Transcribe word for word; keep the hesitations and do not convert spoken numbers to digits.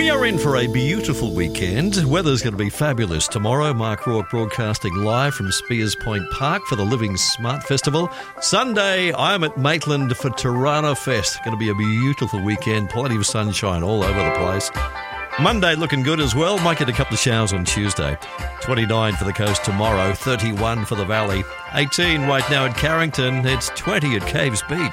We are in for a beautiful weekend. Weather's going to be fabulous tomorrow. Mark Rourke broadcasting live from Spears Point Park for the Living Smart Festival. Sunday, I'm at Maitland for Tirana Fest. Going to be a beautiful weekend. Plenty of sunshine all over the place. Monday looking good as well. Might get a couple of showers on Tuesday. twenty-nine for the coast tomorrow. thirty-one for the valley. eighteen right now at Carrington. It's twenty at Caves Beach.